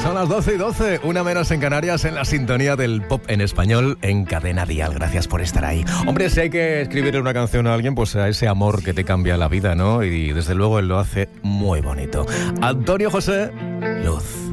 Son las 12:12, una menos en Canarias, en la sintonía del pop en español en Cadena Dial. Gracias por estar ahí. Hombre, si hay que escribirle una canción a alguien, pues a ese amor que te cambia la vida, ¿no? Y desde luego él lo hace muy bonito. Antonio José Luz.